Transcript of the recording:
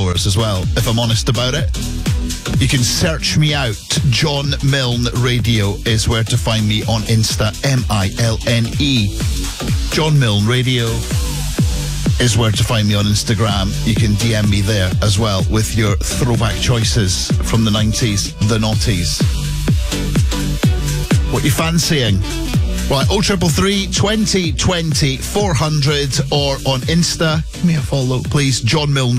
followers as well, if I'm honest about it. You can search me out. John Milne Radio is where to find me on Insta. M-I-L-N-E. John Milne Radio is where to find me on Instagram. You can DM me there as well with your throwback choices from the 90s, the noughties. What you fancying? Right, 0333 20 20 400 or on Insta. Give me a follow, please. John Milne